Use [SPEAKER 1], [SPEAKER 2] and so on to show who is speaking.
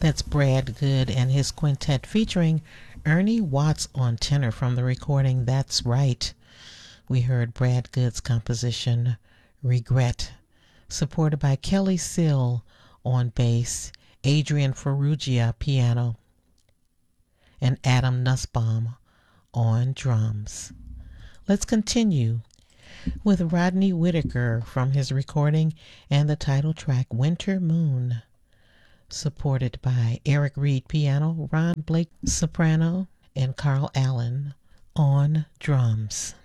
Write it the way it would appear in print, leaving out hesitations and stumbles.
[SPEAKER 1] That's Brad Good and his quintet featuring Ernie Watts on tenor from the recording That's Right. We heard Brad Good's composition Regret, supported by Kelly Sill on bass, Adrian Ferrugia piano, and Adam Nussbaum on drums. Let's continue with Rodney Whitaker from his recording and the title track Winter Moon, supported by Eric Reed piano, Ron Blake soprano, and Carl Allen on drums.